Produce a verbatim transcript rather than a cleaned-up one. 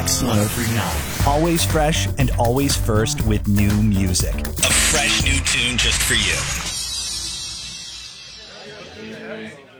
X one oh three point nine. Always fresh and always first with new music. A fresh new tune just for you.